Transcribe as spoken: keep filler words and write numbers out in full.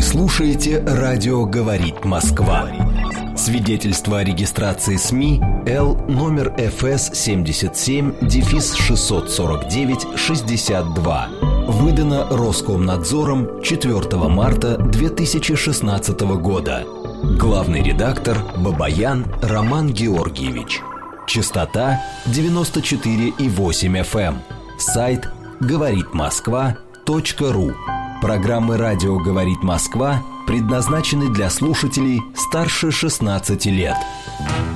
слушаете «Радио говорит Москва». Свидетельство о регистрации СМИ Л номер эф эс семьдесят семь шестьсот сорок девять шестьдесят два. Выдано Роскомнадзором четвёртого марта две тысячи шестнадцатого года. Главный редактор Бабаян Роман Георгиевич. Частота девяносто четыре и восемь эф эм. Сайт говорит москва точка ру. Программы «Радио говорит Москва» предназначены для слушателей старше шестнадцати лет.